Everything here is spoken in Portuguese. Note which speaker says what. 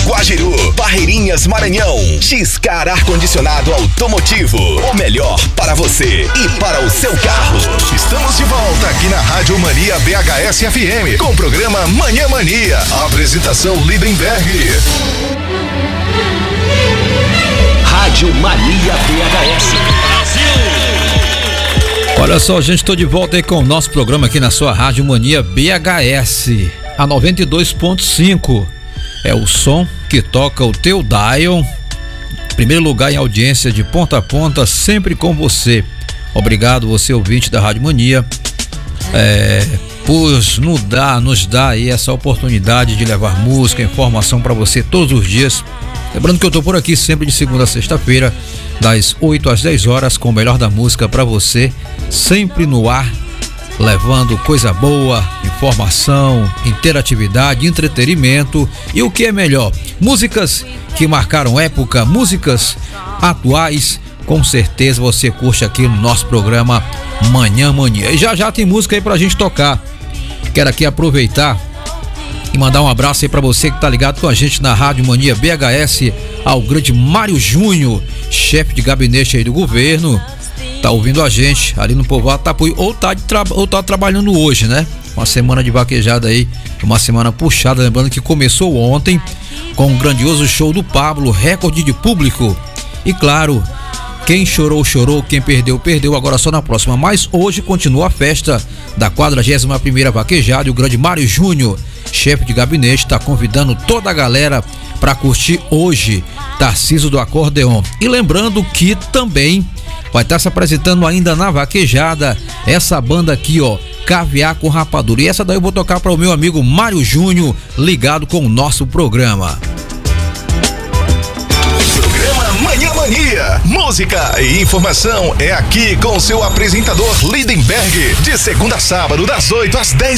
Speaker 1: Guajiru, Barreirinhas, Maranhão. X-Car Ar-Condicionado Automotivo. O melhor para você e para o seu carro.
Speaker 2: Estamos de volta aqui na Rádio Mania BHS FM com o programa Manhã Mania. Apresentação Lindenberg.
Speaker 1: Rádio Mania BHS.
Speaker 3: Olha só, gente, estou de volta aí com o nosso programa aqui na sua Rádio Mania BHS, a 92.5. É o som que toca o teu dial. Primeiro lugar em audiência de ponta a ponta, sempre com você. Obrigado, você ouvinte da Rádio Mania, por nos dar aí essa oportunidade de levar música, informação para você todos os dias. Lembrando que eu tô por aqui sempre de segunda a sexta-feira, das 8 às 10 horas, com o melhor da música para você, sempre no ar, levando coisa boa, informação, interatividade, entretenimento e o que é melhor, músicas que marcaram época, músicas atuais. Com certeza você curte aqui no nosso programa Manhã Mania. E já tem música aí pra gente tocar. Quero aqui aproveitar e mandar um abraço aí pra você que tá ligado com a gente na Rádio Mania BHS, ao grande Mário Júnior, chefe de gabinete aí do governo. Tá ouvindo a gente ali no Povoado Tapuí, ou tá trabalhando hoje, né? Uma semana de vaquejada aí, uma semana puxada. Lembrando que começou ontem com um grandioso show do Pablo, recorde de público. E claro, quem chorou, chorou, quem perdeu, perdeu, agora só na próxima. Mas hoje continua a festa da 41ª vaquejada e o grande Mário Júnior, chefe de gabinete, está convidando toda a galera para curtir hoje Tarcísio do Acordeon. E lembrando que também vai estar se apresentando ainda na vaquejada essa banda aqui, ó, Caviar com Rapadura. E essa daí eu vou tocar para o meu amigo Mário Júnior, ligado com o nosso programa.
Speaker 2: Manhã Mania, música e informação é aqui com o seu apresentador Lindenberg, de segunda a sábado, das 8 às 10